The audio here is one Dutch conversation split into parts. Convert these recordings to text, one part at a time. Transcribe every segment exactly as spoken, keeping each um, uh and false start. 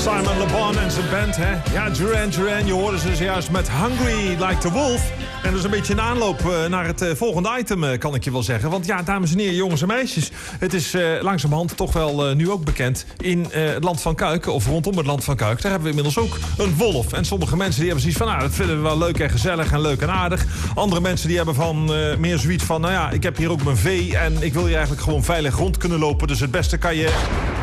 Simon Le Bon en zijn band, hè? Ja, Duran Duran, je hoorde ze zojuist met Hungry Like the Wolf. En dat is een beetje een aanloop uh, naar het uh, volgende item, uh, kan ik je wel zeggen. Want ja, dames en heren, jongens en meisjes. Het is uh, langzamerhand toch wel uh, nu ook bekend. In uh, het land van Kuik, of rondom het land van Kuik, daar hebben we inmiddels ook een wolf. En sommige mensen die hebben zoiets van, nou, dat vinden we wel leuk en gezellig en leuk en aardig. Andere mensen die hebben van uh, meer zoiets van, nou ja, ik heb hier ook mijn vee en ik wil hier eigenlijk gewoon veilig rond kunnen lopen. Dus het beste kan je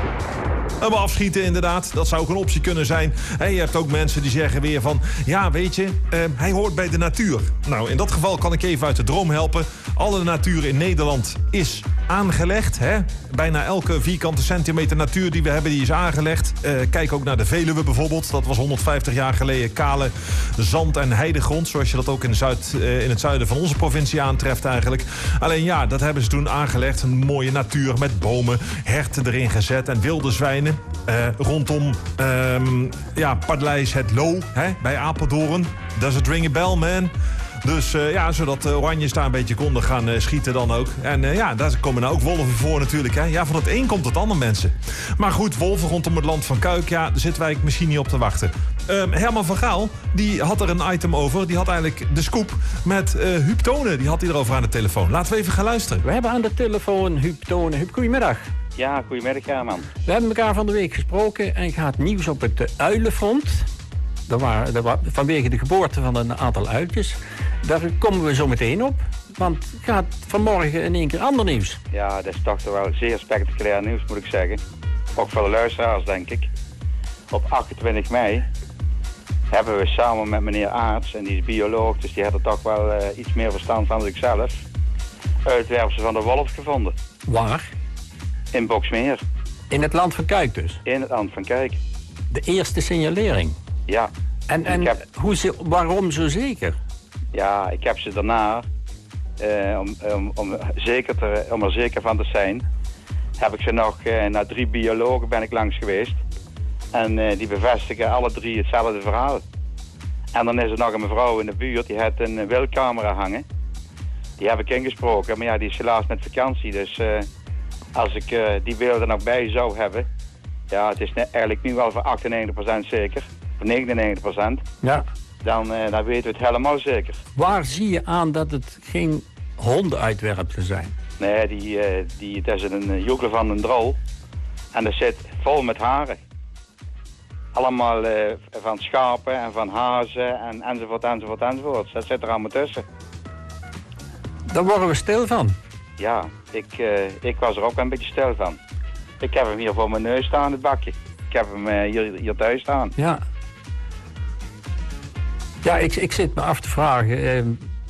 hem afschieten, inderdaad. Dat zou ook een optie kunnen zijn. En je hebt ook mensen die zeggen weer van, ja, weet je, uh, hij hoort bij de natuur. Nou, in dat geval kan ik je even uit de droom helpen. Alle natuur in Nederland is aangelegd. Hè? Bijna elke vierkante centimeter natuur die we hebben, die is aangelegd. Uh, kijk ook naar de Veluwe bijvoorbeeld. Dat was honderdvijftig jaar geleden kale zand- en heidegrond. Zoals je dat ook in, Zuid, uh, in het zuiden van onze provincie aantreft eigenlijk. Alleen ja, dat hebben ze toen aangelegd. Een mooie natuur met bomen, herten erin gezet en wilde zwijnen. Uh, rondom um, ja, Paleis Het Loo, hè, bij Apeldoorn. Does it ring a bell, man? Dus uh, ja, zodat de Oranjes daar een beetje konden gaan uh, schieten dan ook. En uh, ja, daar komen nou ook wolven voor natuurlijk. Hè. Ja, van het een komt het ander, mensen. Maar goed, wolven rondom het land van Kuik, ja, daar zitten wij misschien niet op te wachten. Um, Herman van Gaal, die had er een item over. Die had eigenlijk de scoop met uh, Huub Tonen. Die had hij erover aan de telefoon. Laten we even gaan luisteren. We hebben aan de telefoon Huub Tonen. Huub, goedemiddag. Ja, goedemiddag, Herman. We hebben elkaar van de week gesproken en gaat nieuws op het uh, uilenfront. Dat waren, dat was vanwege de geboorte van een aantal uiltjes. Daar komen we zo meteen op. Want het gaat vanmorgen in één keer ander nieuws. Ja, dat is toch wel zeer spectaculair nieuws, moet ik zeggen. Ook voor de luisteraars, denk ik. Op achtentwintig mei hebben we samen met meneer Aarts, en die is bioloog, dus die had er toch wel uh, iets meer verstand van dan ik zelf, uitwerpselen van de wolf gevonden. Waar? In Boxmeer. In het land van Kuik dus? In het land van Kuik. De eerste signalering? Ja. En, en heb... hoe ze, waarom zo zeker? Ja, ik heb ze daarna, eh, om, om, om, zeker te, om er zeker van te zijn, heb ik ze nog, eh, naar drie biologen ben ik langs geweest. En eh, die bevestigen alle drie hetzelfde verhaal. En dan is er nog een mevrouw in de buurt, die heeft een wildcamera hangen. Die heb ik ingesproken, maar ja, die is helaas met vakantie. Dus uh, als ik uh, die beelden nog bij zou hebben, ja, het is eigenlijk nu wel voor achtennegentig procent zeker, voor negenennegentig procent. Ja. Dan, uh, dan weten we het helemaal zeker. Waar zie je aan dat het geen hondenuitwerpselen zijn? Nee, die, uh, die, dat is een joekel van een drol. En dat zit vol met haren. Allemaal uh, van schapen en van hazen en, enzovoort, enzovoort, enzovoort. Dat zit er allemaal tussen. Daar worden we stil van. Ja, ik, uh, ik was er ook een beetje stil van. Ik heb hem hier voor mijn neus staan, het bakje. Ik heb hem uh, hier, hier thuis staan. Ja. Ja, ik, ik zit me af te vragen. Uh,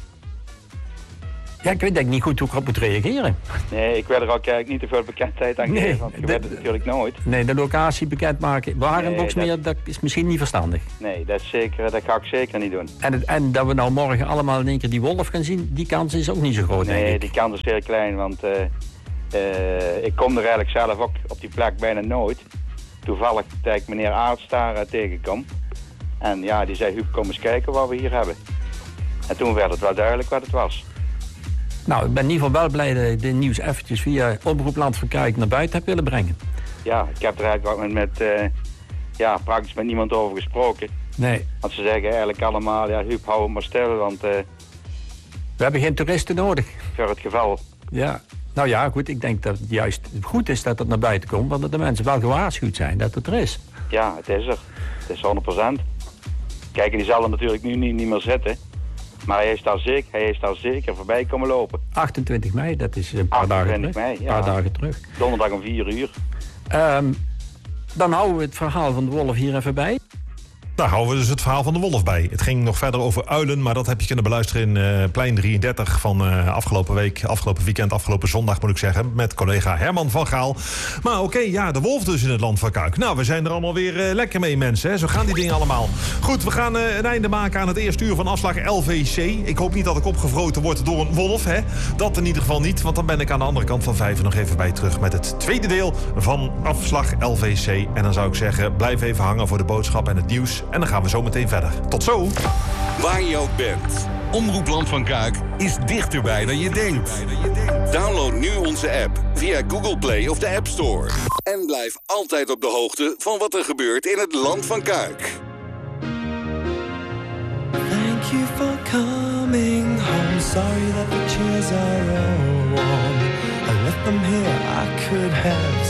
ja, ik weet denk niet goed hoe ik erop moet reageren. Nee, ik wil er ook eigenlijk niet te veel bekendheid aan geven, nee, want je weet het natuurlijk nooit. Nee, de locatie bekendmaken, waar nee, in Boxmeer, dat... dat is misschien niet verstandig. Nee, dat, is zeker, dat ga ik zeker niet doen. En, het, en dat we nou morgen allemaal in één keer die wolf gaan zien, die kans is ook niet zo groot, nee, denk ik. Die kans is heel klein, want uh, uh, ik kom er eigenlijk zelf ook op die plek bijna nooit. Toevallig dat ik meneer Aarts daar uh, tegenkom. En ja, die zei, Huub, kom eens kijken wat we hier hebben. En toen werd het wel duidelijk wat het was. Nou, ik ben in ieder geval wel blij dat ik dit nieuws eventjes via Omroep Land van Kuik naar buiten heb willen brengen. Ja, ik heb er eigenlijk ook met, met uh, ja, praktisch met niemand over gesproken. Nee. Want ze zeggen eigenlijk allemaal, ja, Huub, hou hem maar stil, want... Uh, we hebben geen toeristen nodig. Voor het geval. Ja. Nou ja, goed, ik denk dat het juist goed is dat het naar buiten komt, want dat de mensen wel gewaarschuwd zijn dat het er is. Ja, het is er. Het is honderd procent. Kijk, en die zal er natuurlijk nu niet, niet meer zitten. Maar hij is, daar zeker, hij is daar zeker voorbij komen lopen. achtentwintig mei, dat is een paar dagen terug. mei, ja. Een paar dagen terug. Donderdag om vier uur. Um, dan houden we het verhaal van de wolf hier even bij. Daar houden we dus het verhaal van de wolf bij. Het ging nog verder over uilen, maar dat heb je kunnen beluisteren in uh, Plein drieëndertig van uh, afgelopen week, afgelopen weekend, afgelopen zondag moet ik zeggen, met collega Herman van Gaal. Maar oké, okay, ja, de wolf dus in het land van Kuik. Nou, we zijn er allemaal weer uh, lekker mee, mensen. Hè? Zo gaan die dingen allemaal. Goed, we gaan uh, een einde maken aan het eerste uur van afslag L V C. Ik hoop niet dat ik opgevroten word door een wolf, hè? Dat in ieder geval niet, want dan ben ik aan de andere kant van vijf nog even bij terug met het tweede deel van afslag L V C. En dan zou ik zeggen, blijf even hangen voor de boodschap en het nieuws. En dan gaan we zo meteen verder. Tot zo! Waar je ook bent. Omroep Land van Kuik is dichterbij dan je denkt. Download nu onze app via Google Play of de App Store. En blijf altijd op de hoogte van wat er gebeurt in het Land van Kuik. Thank you for coming home. Sorry that the chairs are all warm. I left them here, I could have